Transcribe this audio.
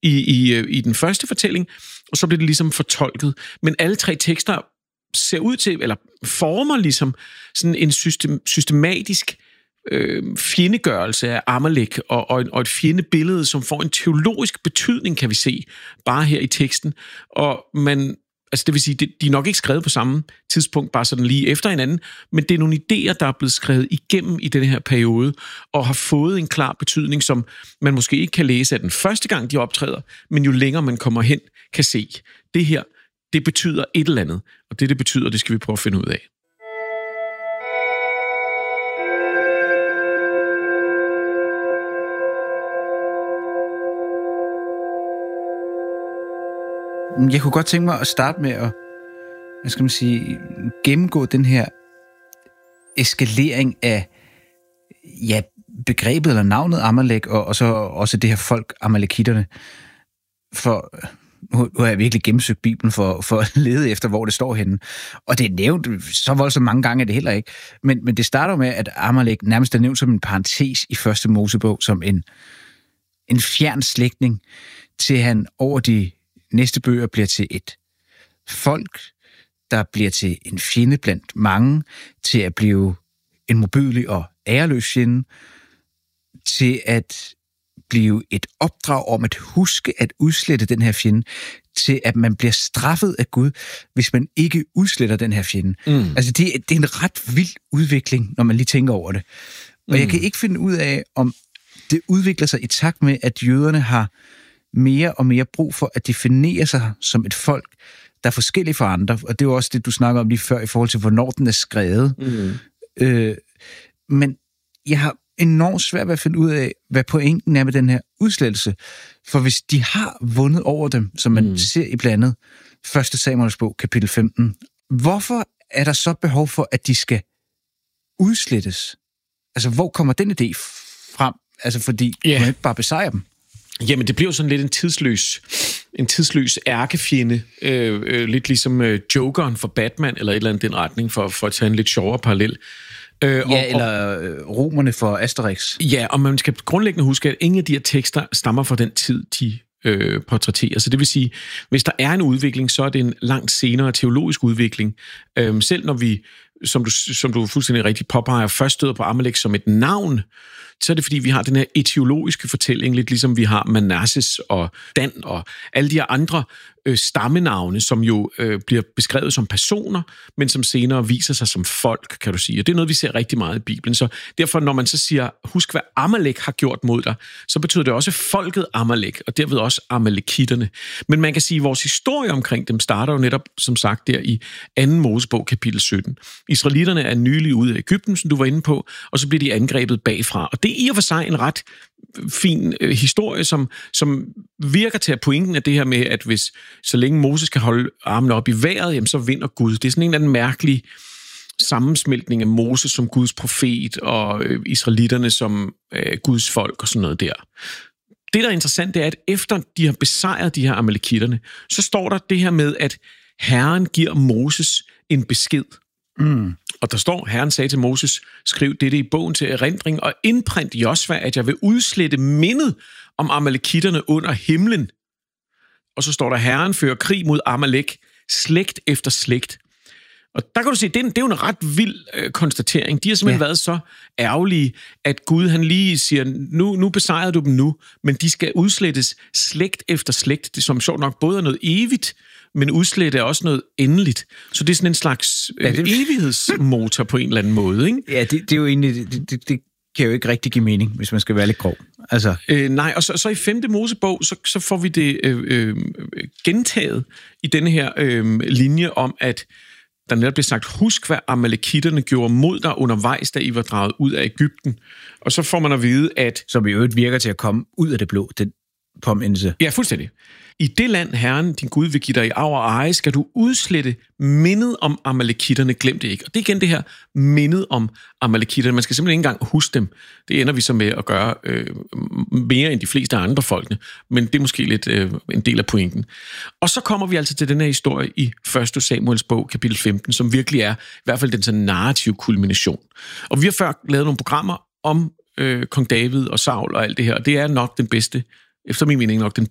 i den første fortælling, og så bliver det ligesom fortolket. Men alle 3 tekster ser ud til, eller former ligesom sådan en systematisk fjendegørelse af Amalek, og et fjendebillede, som får en teologisk betydning, kan vi se, bare her i teksten. Og altså det vil sige, de er nok ikke skrevet på samme tidspunkt, bare sådan lige efter hinanden, men det er nogle idéer, der er blevet skrevet igennem i den her periode, og har fået en klar betydning, som man måske ikke kan læse af den første gang, de optræder, men jo længere man kommer hen, kan se. Det her, det betyder et eller andet, og det betyder, det skal vi prøve at finde ud af. Jeg kunne godt tænke mig at starte med at, gennemgå den her eskalering af begrebet eller navnet Amalek, og så også det her folk, amalekitterne. For nu har jeg virkelig gennemsøgt Bibelen for at lede efter, hvor det står henne. Og det er nævnt så voldsomt mange gange, er det heller ikke. Men det starter med, at Amalek nærmest er nævnt som en parentes i første Mosebog, som en fjern slægtning, til han over de næste bøger bliver til et folk, der bliver til en fjende blandt mange, til at blive en modbydelig og æreløs fjende, til at blive et opdrag om at huske at udslette den her fjende, til at man bliver straffet af Gud, hvis man ikke udsletter den her fjende. Altså det er en ret vild udvikling, når man lige tænker over det. Og jeg kan ikke finde ud af, om det udvikler sig i takt med, at jøderne har mere og mere brug for at definere sig som et folk, der er forskellige fra andre. Og det er jo også det, du snakker om lige før, i forhold til, hvornår den er skrevet. Men jeg har enormt svært ved at finde ud af, hvad pointen er med den her udslettelse. For hvis de har vundet over dem, som man ser i blandt andet 1. Samuels bog, kapitel 15, hvorfor er der så behov for, at de skal udslettes? Altså, hvor kommer den idé frem? Altså, fordi man ikke bare besejrer dem. Jamen, det bliver jo sådan lidt en tidsløs ærkefjende, lidt ligesom Jokeren for Batman, eller et eller andet den retning, for at tage en lidt sjovere parallel. Eller romerne for Asterix. Ja, og man skal grundlæggende huske, at ingen af de her tekster stammer fra den tid, de portrætterer. Så det vil sige, hvis der er en udvikling, så er det en langt senere teologisk udvikling. Selv når vi, som du fuldstændig rigtigt påpeger, først støder på Amalek som et navn, så er det fordi, vi har den her etiologiske fortælling, lidt ligesom vi har Manasses og Dan og alle de her andre stammenavne, som jo bliver beskrevet som personer, men som senere viser sig som folk, kan du sige. Og det er noget, vi ser rigtig meget i Bibelen. Så derfor, når man så siger, husk hvad Amalek har gjort mod dig, så betyder det også folket Amalek, og derved også amalekitterne. Men man kan sige, at vores historie omkring dem starter jo netop, som sagt, der i 2. Mosebog, kapitel 17. Israelitterne er nylig ude af Egypten, som du var inde på, og så bliver de angrebet bagfra. Og det er i og for sig en ret fin historie, som virker til at pointen af det her med, at hvis så længe Moses kan holde armene op i vejret, jamen, så vinder Gud. Det er sådan en eller anden mærkelig sammensmeltning af Moses som Guds profet og israelitterne som Guds folk og sådan noget der. Det, der er interessant, det er, at efter de har besejret de her amalekitterne, så står der det her med, at Herren giver Moses en besked. Og der står, Herren sagde til Moses, skriv dette i bogen til erindring og indprint Josva, at jeg vil udslette mindet om amalekitterne under himlen. Og så står der, Herren fører krig mod Amalek, slægt efter slægt. Og der kan du se, det er jo en ret vild konstatering. De har simpelthen været så ærgerlige, at Gud han lige siger, nu besejrede du dem nu, men de skal udslettes slægt efter slægt. Det som sjovt nok både er noget evigt, men udslætte er også noget endeligt. Så det er sådan en slags evighedsmotor på en eller anden måde, ikke? Ja, det er jo egentlig... Det kan jo ikke rigtig give mening, hvis man skal være lidt grov. Altså. Nej, og så i 5. Mosebog, så får vi det gentaget i denne her linje om, at der netop bliver sagt, husk hvad amalekitterne gjorde mod dig undervejs, da I var draget ud af Egypten. Og så får man at vide, at... Som i øvrigt virker til at komme ud af det blå, den påmindelse. Ja, fuldstændig. I det land, Herren, din Gud, vil give dig i arv og eje, skal du udslette mindet om amalekitterne. Glem det ikke. Og det er igen det her mindet om amalekitterne. Man skal simpelthen ikke engang huske dem. Det ender vi så med at gøre mere end de fleste andre folkene. Men det er måske lidt en del af pointen. Og så kommer vi altså til den her historie i 1. Samuels bog, kapitel 15, som virkelig er i hvert fald den sådan narrative kulmination. Og vi har før lavet nogle programmer om kong David og Saul og alt det her. Og det er nok den bedste, efter min mening nok den